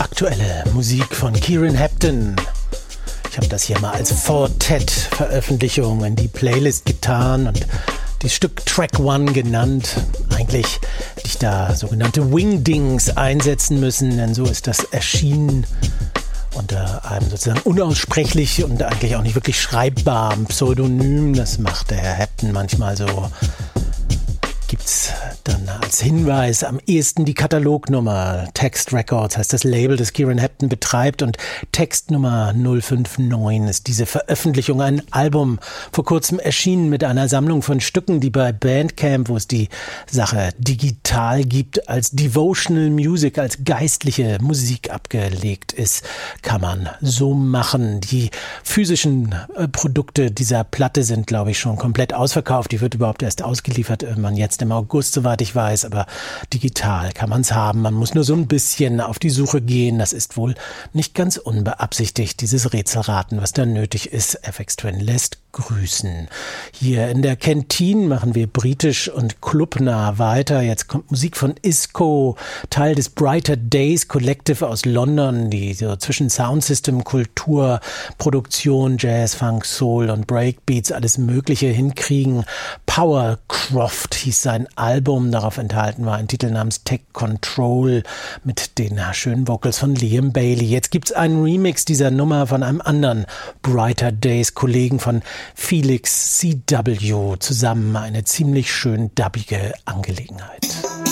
Aktuelle Musik von Kieran Hepton. Ich habe das hier mal als Fortet-Veröffentlichung in die Playlist getan und das Stück Track One genannt. Eigentlich hätte ich da sogenannte Wingdings einsetzen müssen, denn so ist das erschienen unter einem sozusagen unaussprechlich und eigentlich auch nicht wirklich schreibbaren Pseudonym. Das macht der Herr Hepton manchmal so. Gibt's dann als Hinweis am ehesten die Katalognummer. Text Records heißt das Label, das Kieran Hepton betreibt, und Textnummer 059 ist diese Veröffentlichung, ein Album vor kurzem erschienen mit einer Sammlung von Stücken, die bei Bandcamp, wo es die Sache digital gibt, als Devotional Music, als geistliche Musik abgelegt ist. Kann man so machen. Die physischen Produkte dieser Platte sind, glaube ich, schon komplett ausverkauft. Die wird überhaupt erst ausgeliefert, irgendwann jetzt im August, soweit ich weiß, aber digital kann man es haben. Man muss nur so ein bisschen auf die Suche gehen. Das ist wohl nicht ganz unbeabsichtigt, dieses Rätselraten, was da nötig ist. FX Twin lässt grüßen. Hier in der Kantine machen wir britisch und clubnah weiter. Jetzt kommt Musik von Isco, Teil des Brighter Days Collective aus London, die so zwischen Soundsystem, Kultur, Produktion, Jazz, Funk, Soul und Breakbeats alles Mögliche hinkriegen. Powercroft hieß sein Album, darauf enthalten war ein Titel namens Tech Control mit den schönen Vocals von Liam Bailey. Jetzt gibt's einen Remix dieser Nummer von einem anderen Brighter Days Kollegen, von Felix CW, zusammen eine ziemlich schön dubbige Angelegenheit.